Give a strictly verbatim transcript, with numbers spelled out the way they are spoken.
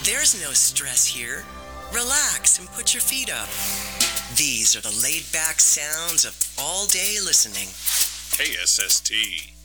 There's no stress here. Relax and put your feet up. These are the laid-back sounds of all-day listening. K S S T.